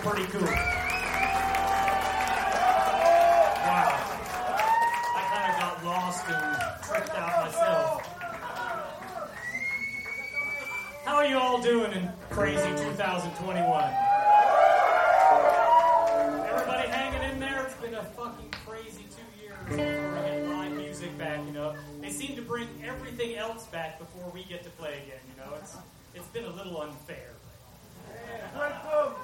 pretty cool. Wow. I kind of got lost and tricked out myself. How are you all doing in crazy 2021? Everybody hanging in there? It's been a fucking crazy 2 years before we get live music back, you know. They seem to bring everything else back before we get to play again, you know. It's been a little unfair. Good folks.